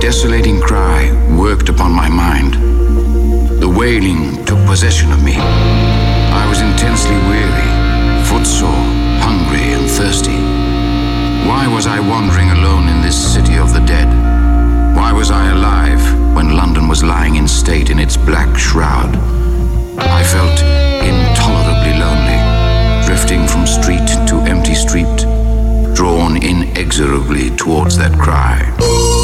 desolating cry worked upon my mind. The wailing took possession of me. I was intensely weary, footsore, hungry and thirsty. Why was I wandering alone in this city of the dead? Why was I alive when London was lying in state in its black shroud? I felt intolerably lonely, drifting from street to empty street, drawn inexorably towards that cry.